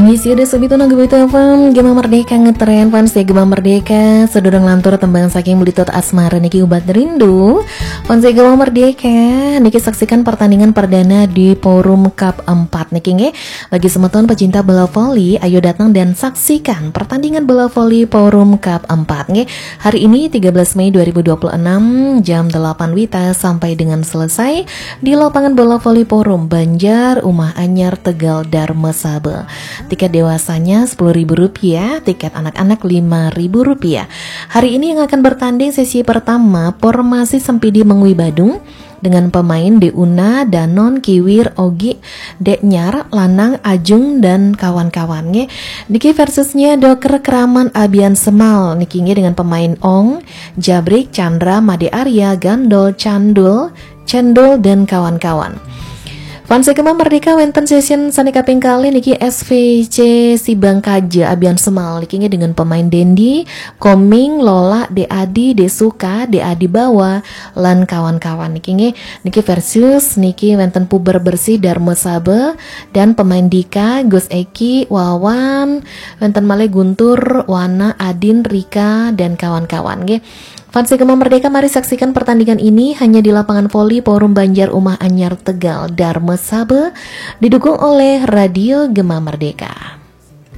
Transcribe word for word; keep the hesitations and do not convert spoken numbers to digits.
Ngisi udah sebitu nang gitu fam Gema Merdeka ngetren fans ya Gema Merdeka sedurang lantur tembang saking belitot asmara niki ubat rindu fans ya Gema Merdeka niki saksikan pertandingan perdana di Forum Cup empat niki nge bagi semeton pecinta bola voli ayo datang dan saksikan pertandingan bola voli Forum Cup empat nge hari ini tiga belas Mei dua ribu dua puluh enam jam delapan wita sampai dengan selesai di lapangan bola voli Forum Banjar Umah Anyar Tegal Darmesaba. Tiket dewasanya sepuluh ribu rupiah, tiket anak-anak lima ribu rupiah. Hari ini yang akan bertanding sesi pertama formasi Sempidi Mengwi Badung dengan pemain Deuna, Danon, Kiwir, Ogi, Deknyar, Lanang, Ajung dan kawan-kawannya. Niki versusnya Doker Keraman Abian Semal. Niki dengan pemain Ong, Jabrik, Chandra, Made Arya, Gandol, Candul, Cendol dan kawan-kawan. Fans Gema Merdeka wenten session saneka pengkali niki S V C Sibang Kaja Abian Semal niki dengan pemain Dendi, Koming, Lola, De Adi, De Suka, De Adi Bawa lan kawan-kawan niki niki versus niki wenten Puber Bersih Darmesaba dan pemain Dika, Gus Eki, Wawan, wenten Male Guntur, Wana, Adin, Rika dan kawan-kawan nggih. Fans Gema Merdeka mari saksikan pertandingan ini hanya di lapangan voli Forum Banjar Umah Anyar Tegal Darmesaba didukung oleh Radio Gema Merdeka.